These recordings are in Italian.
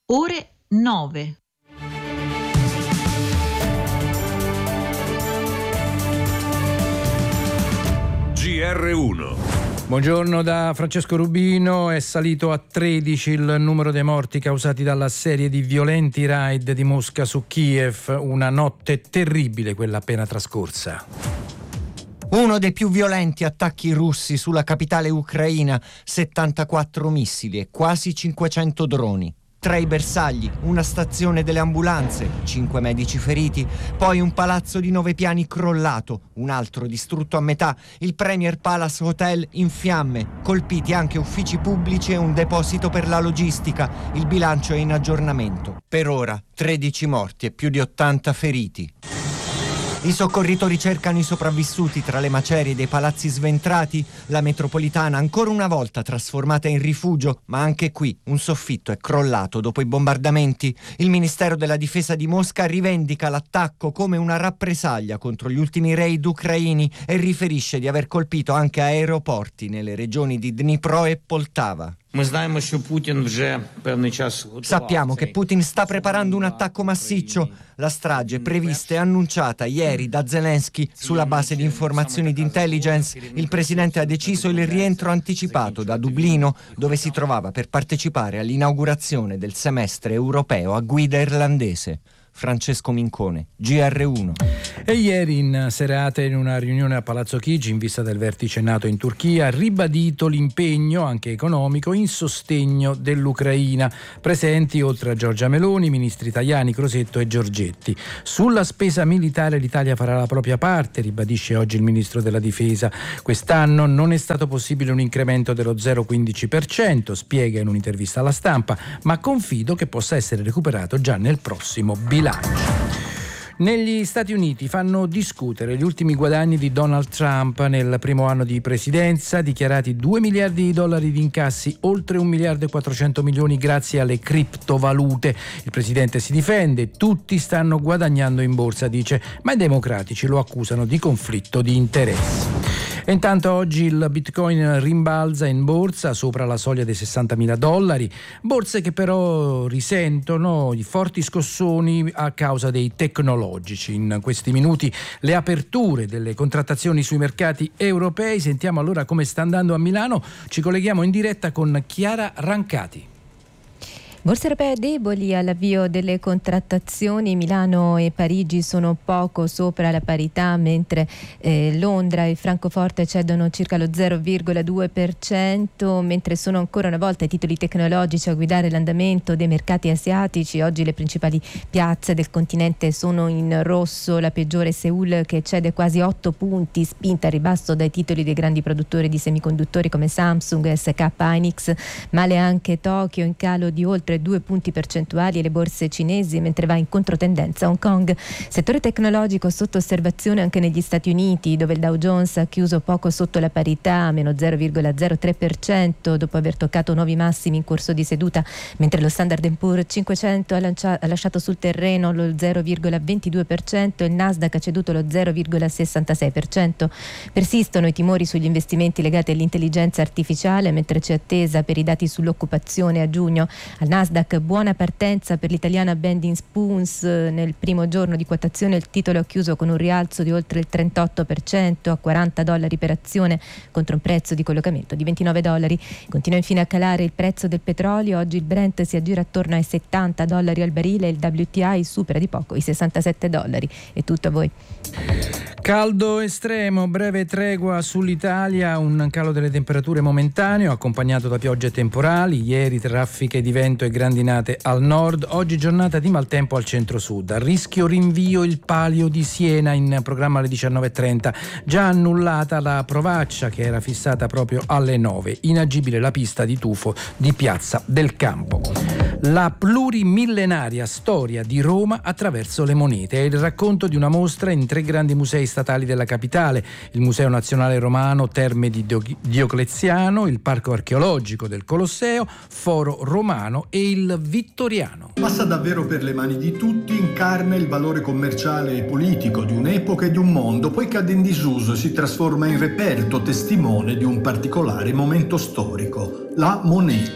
ore 9. GR1. Buongiorno da Francesco Rubino. È salito a 13 il numero dei morti causati dalla serie di violenti raid di Mosca su Kiev. Una notte terribile quella appena trascorsa. Uno dei più violenti attacchi russi sulla capitale ucraina, 74 missili e quasi 500 droni. Tra i bersagli, una stazione delle ambulanze, 5 medici feriti, poi un palazzo di 9 piani crollato, un altro distrutto a metà, il Premier Palace Hotel in fiamme, colpiti anche uffici pubblici e un deposito per la logistica. Il bilancio è in aggiornamento. Per ora 13 morti e più di 80 feriti. I soccorritori cercano i sopravvissuti tra le macerie dei palazzi sventrati, la metropolitana ancora una volta trasformata in rifugio, ma anche qui un soffitto è crollato dopo i bombardamenti. Il Ministero della Difesa di Mosca rivendica l'attacco come una rappresaglia contro gli ultimi raid ucraini e riferisce di aver colpito anche aeroporti nelle regioni di Dnipro e Poltava. Sappiamo che Putin sta preparando un attacco massiccio. La strage prevista e annunciata ieri da Zelensky sulla base di informazioni di intelligence. Il presidente ha deciso il rientro anticipato da Dublino, dove si trovava per partecipare all'inaugurazione del semestre europeo a guida irlandese. Francesco Mincone, GR1. E ieri in serata, in una riunione a Palazzo Chigi in vista del vertice NATO in Turchia, ha ribadito l'impegno anche economico in sostegno dell'Ucraina. Presenti oltre a Giorgia Meloni, i ministri Tajani, Crosetto e Giorgetti. Sulla spesa militare l'Italia farà la propria parte, ribadisce oggi il ministro della Difesa. Quest'anno non è stato possibile un incremento dello 0,15%, spiega in un'intervista alla Stampa, ma confido che possa essere recuperato già nel prossimo bilancio. Negli Stati Uniti fanno discutere gli ultimi guadagni di Donald Trump nel primo anno di presidenza, dichiarati 2 miliardi di dollari di incassi, oltre 1 miliardo e 400 milioni grazie alle criptovalute. Il presidente si difende, tutti stanno guadagnando in borsa, dice, ma i democratici lo accusano di conflitto di interessi. E intanto oggi il Bitcoin rimbalza in borsa sopra la soglia dei $60.000, borse che però risentono i forti scossoni a causa dei tecnologici. In questi minuti le aperture delle contrattazioni sui mercati europei. Sentiamo allora come sta andando a Milano. Ci colleghiamo in diretta con Chiara Rancati. Borse europee deboli all'avvio delle contrattazioni. Milano e Parigi sono poco sopra la parità, mentre Londra e Francoforte cedono circa lo 0,2%, mentre sono ancora una volta i titoli tecnologici a guidare l'andamento dei mercati asiatici. Oggi le principali piazze del continente sono in rosso, la peggiore Seoul che cede quasi 8 punti, spinta a ribasso dai titoli dei grandi produttori di semiconduttori come Samsung e SK Hynix, male anche Tokyo in calo di oltre 2 punti percentuali e le borse cinesi, mentre va in controtendenza Hong Kong. Settore tecnologico sotto osservazione anche negli Stati Uniti, dove il Dow Jones ha chiuso poco sotto la parità, meno 0,03%, dopo aver toccato nuovi massimi in corso di seduta, mentre lo Standard & Poor's 500 ha lasciato sul terreno lo 0,22% e il Nasdaq ha ceduto lo 0,66%. Persistono i timori sugli investimenti legati all'intelligenza artificiale, mentre c'è attesa per i dati sull'occupazione a giugno. Al Nasdaq buona partenza per l'italiana Bending Spoons. Nel primo giorno di quotazione il titolo ha chiuso con un rialzo di oltre il 38% a $40 per azione, contro un prezzo di collocamento di $29. Continua infine a calare il prezzo del petrolio. Oggi il Brent si aggira attorno ai $70 al barile e il WTI supera di poco i $67. È tutto a voi. Caldo estremo, breve tregua sull'Italia, un calo delle temperature momentaneo accompagnato da piogge temporali. Ieri traffiche di vento e grandinate al nord, oggi giornata di maltempo al centro-sud. A rischio rinvio il Palio di Siena, in programma alle 19:30. Già annullata la Provaccia che era fissata proprio alle 9. Inagibile la pista di tufo di Piazza del Campo. La plurimillenaria storia di Roma attraverso le monete è il racconto di una mostra in 3 grandi musei statali della capitale: il Museo Nazionale Romano Terme di Diocleziano, il Parco Archeologico del Colosseo, Foro Romano e il Vittoriano. Passa davvero per le mani di tutti, incarna il valore commerciale e politico di un'epoca e di un mondo, poi cade in disuso e si trasforma in reperto, testimone di un particolare momento storico, la moneta.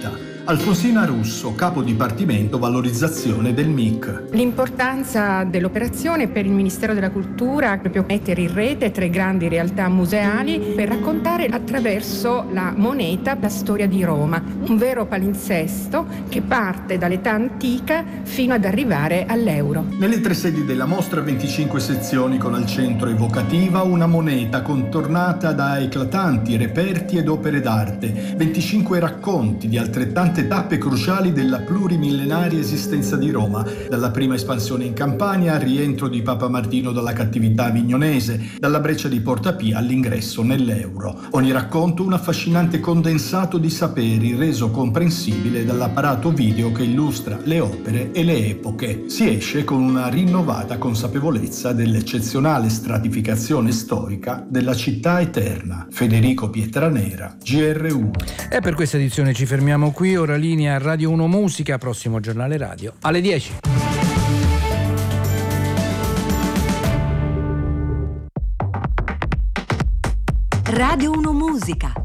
Alfonsina Russo, capo dipartimento valorizzazione del MIC. L'importanza dell'operazione per il Ministero della Cultura è proprio mettere in rete 3 grandi realtà museali per raccontare attraverso la moneta la storia di Roma, un vero palinsesto che parte dall'età antica fino ad arrivare all'euro. Nelle 3 sedi della mostra 25 sezioni con al centro evocativa una moneta contornata da eclatanti reperti ed opere d'arte, 25 racconti di altrettante tappe cruciali della plurimillenaria esistenza di Roma, dalla prima espansione in Campania al rientro di Papa Martino dalla cattività avignonese, dalla breccia di Porta Pia all'ingresso nell'euro. Ogni racconto un affascinante condensato di saperi reso comprensibile dall'apparato video che illustra le opere e le epoche. Si esce con una rinnovata consapevolezza dell'eccezionale stratificazione storica della città eterna. Federico Pietranera, GR1. E per questa edizione ci fermiamo qui, ora linea Radio 1 Musica, prossimo giornale radio alle 10. Radio 1 Musica.